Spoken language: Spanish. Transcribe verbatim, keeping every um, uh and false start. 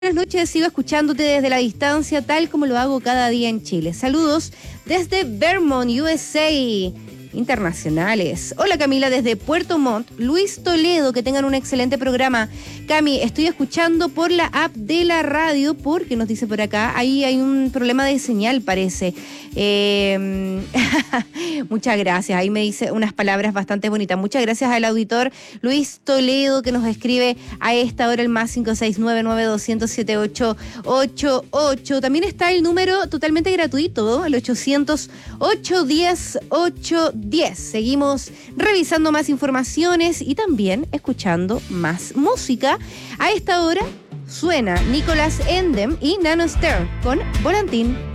Buenas noches, sigo escuchándote desde la distancia, tal como lo hago cada día en Chile. Saludos desde Vermont, U S A. Internacionales. Hola Camila, desde Puerto Montt, Luis Toledo, que tengan un excelente programa. Cami, estoy escuchando por la app de la radio porque nos dice por acá, ahí hay un problema de señal parece. Eh, muchas gracias, ahí me dice unas palabras bastante bonitas. Muchas gracias al auditor Luis Toledo que nos escribe a esta hora el más cinco seis nueve nueve dos cero cero siete ocho ocho ocho. También está el número totalmente gratuito, el ochocientos ocho diez ocho diez. Seguimos revisando más informaciones y también escuchando más música. A esta hora suena Nicolás Endem y Nano Stern con Volantín.